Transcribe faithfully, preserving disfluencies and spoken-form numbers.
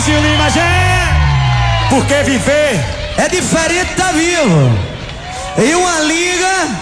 Maurício Lima, gente. Porque viver é diferente da vivo. E uma liga